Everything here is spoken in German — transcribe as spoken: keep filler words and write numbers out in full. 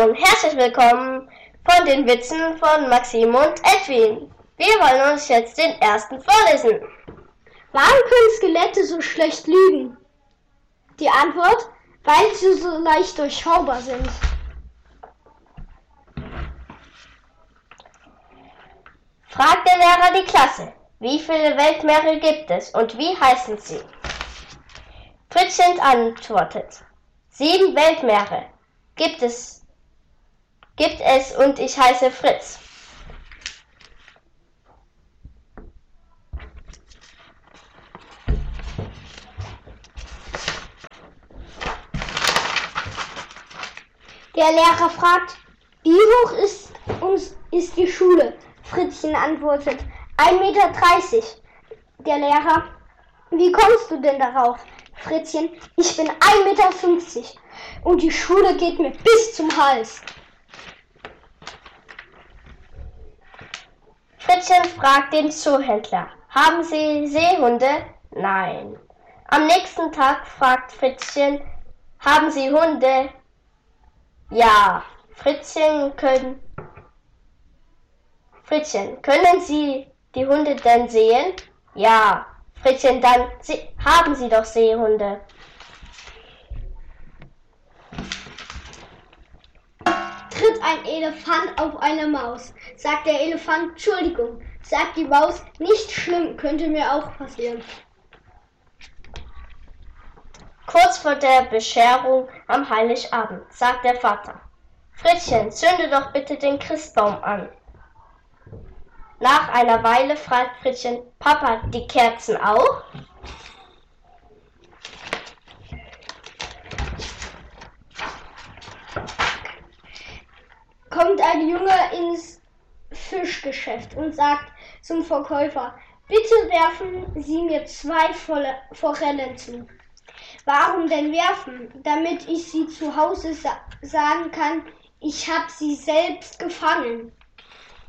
und herzlich willkommen von den Witzen von Maxim und Edwin. Wir wollen uns jetzt den ersten vorlesen. Warum können Skelette so schlecht lügen? Die Antwort, weil sie so leicht durchschaubar sind. Fragt der Lehrer die Klasse, wie viele Weltmeere gibt es und wie heißen sie? Fritzchen antwortet, sieben Weltmeere gibt es, gibt es und ich heiße Fritz. Der Lehrer fragt, wie hoch ist, uns, ist die Schule? Fritzchen antwortet, ein Meter dreißig. Der Lehrer, wie kommst du denn darauf? Fritzchen, ich bin ein Meter fünfzig und die Schule geht mir bis zum Hals. Fritzchen fragt den Zoohändler, haben Sie Seehunde? Nein. Am nächsten Tag fragt Fritzchen, haben Sie Hunde? Ja. Fritzchen, können, Fritzchen, können Sie die Hunde denn sehen? Ja. Fritzchen, dann Sie, haben Sie doch Seehunde. Tritt ein Elefant auf eine Maus. Sagt der Elefant, Entschuldigung. Sagt die Maus, nicht schlimm, könnte mir auch passieren. Kurz vor der Bescherung am Heiligabend sagt der Vater, Fritzchen, zünde doch bitte den Christbaum an. Nach einer Weile fragt Fritzchen, Papa, die Kerzen auch? Kommt ein Junge ins Fischgeschäft und sagt zum Verkäufer, bitte werfen Sie mir zwei Forellen zu. Warum denn werfen? Damit ich sie zu Hause sa- sagen kann, ich habe sie selbst gefangen.